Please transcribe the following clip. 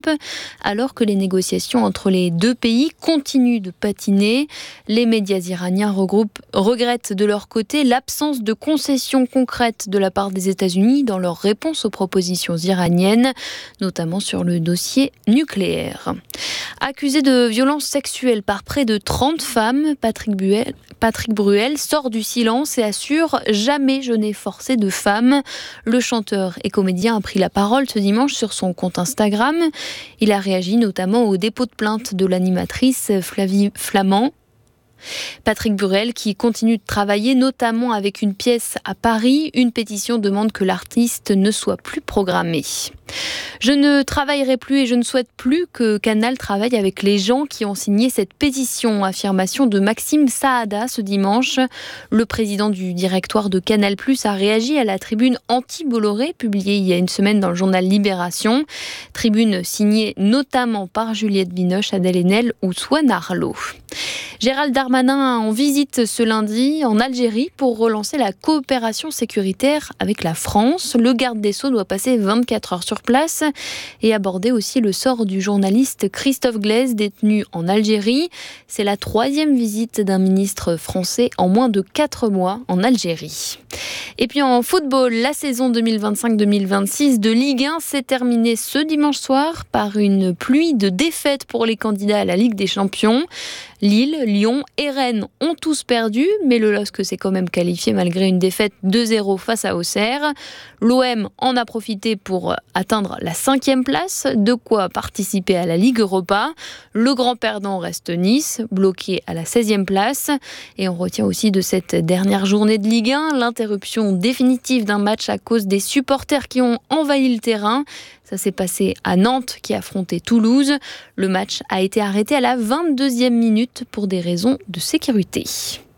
alors que les négociations entre les deux pays continuent de patiner. Les médias iraniens regrettent de leur côté l'absence de concessions concrètes de la part des États-Unis dans leur réponse aux propositions iraniennes, notamment sur le dossier nucléaire. Accusé de violences sexuelles par près de 30 femmes, Patrick Bruel sort du silence et assure « Jamais je n'ai forcé de femme ». Le chanteur et comédien a pris la parole ce dimanche sur son compte Instagram. Il a réagi notamment au dépôt de plainte de l'animatrice Flavie Flament. Patrick Bruel qui continue de travailler notamment avec une pièce à Paris. Une pétition demande que l'artiste ne soit plus programmé. Je ne travaillerai plus et je ne souhaite plus que Canal travaille avec les gens qui ont signé cette pétition. Affirmation de Maxime Saada ce dimanche. Le président du directoire de Canal+ a réagi à la tribune anti-Bolloré publiée il y a une semaine dans le journal Libération. Tribune signée notamment par Juliette Binoche, Adèle Haenel ou Swan Arlo. Gérald Darmanin en visite ce lundi en Algérie pour relancer la coopération sécuritaire avec la France. Le garde des Sceaux doit passer 24 heures sur place et aborder aussi le sort du journaliste Christophe Glaise détenu en Algérie. C'est la 3e visite d'un ministre français en moins de 4 mois en Algérie. Et puis en football, la saison 2025-2026 de Ligue 1 s'est terminée ce dimanche soir par une pluie de défaites pour les candidats à la Ligue des Champions. Lille, Lyon et Rennes ont tous perdu, mais le LOSC s'est quand même qualifié malgré une défaite 2-0 face à Auxerre. L'OM en a profité pour atteindre la 5e place, de quoi participer à la Ligue Europa. Le grand perdant reste Nice, bloqué à la 16e place. Et on retient aussi de cette dernière journée de Ligue 1 l'interruption définitive d'un match à cause des supporters qui ont envahi le terrain. Ça s'est passé à Nantes qui affrontait Toulouse. Le match a été arrêté à la 22e minute pour des raisons de sécurité.